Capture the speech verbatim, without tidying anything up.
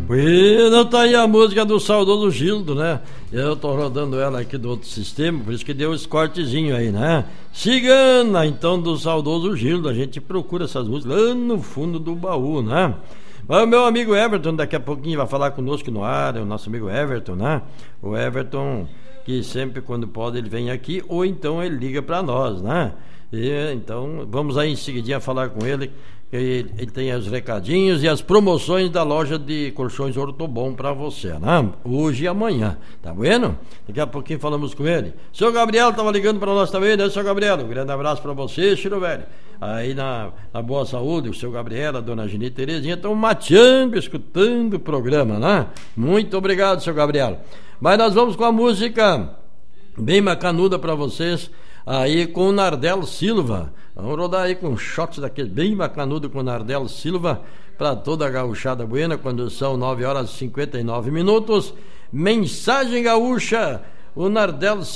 Bueno, tá aí a música do saudoso Gildo, né? Eu tô rodando ela aqui do outro sistema, por isso que deu esse cortezinho aí, né? Cigana, então, do saudoso Gildo. A gente procura essas músicas lá no fundo do baú, né? Mas o meu amigo Everton daqui a pouquinho vai falar conosco no ar, é o nosso amigo Everton, né? O Everton, que sempre quando pode ele vem aqui, ou então ele liga pra nós, né? E, então vamos aí em seguidinha falar com ele. Ele, ele tem os recadinhos e as promoções da loja de colchões Ortobon pra você, né? Hoje e amanhã, tá vendo? Daqui a pouquinho falamos com ele. Seu Gabriel tava ligando pra nós também, né, seu Gabriel? Um grande abraço pra você, Chiro Velho. Aí na, na Boa Saúde, o seu Gabriel, a dona Geni Terezinha estão mateando, escutando o programa, né? Muito obrigado, seu Gabriel. Mas nós vamos com a música bem macanuda pra vocês, aí com o Nardel Silva. Vamos rodar aí com shots daquele bem bacanudo com o Nardel Silva para toda a gauchada buena, quando são nove horas e cinquenta e nove minutos. Mensagem gaúcha, o Nardel Silva.